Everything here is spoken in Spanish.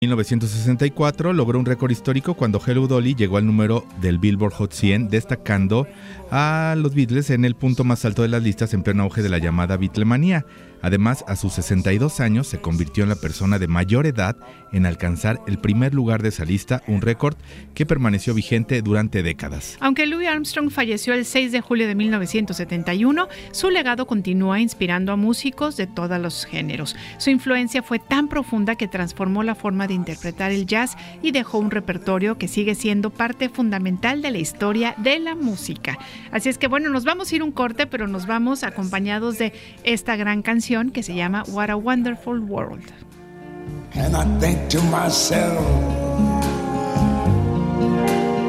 1964 logró un récord histórico cuando Hello Dolly llegó al número del Billboard Hot 100, destacando a los Beatles en el punto más alto de las listas en pleno auge de la llamada Beatlemanía. Además, a sus 62 años se convirtió en la persona de mayor edad en alcanzar el primer lugar de esa lista, un récord que permaneció vigente durante décadas. Aunque Louis Armstrong falleció el 6 de julio de 1971, su legado continúa inspirando a músicos de todos los géneros. Su influencia fue tan profunda que transformó la forma de interpretar el jazz y dejó un repertorio que sigue siendo parte fundamental de la historia de la música. Así es que bueno, nos vamos a ir un corte, pero nos vamos acompañados de esta gran canción que se llama What a Wonderful World. And I think to myself,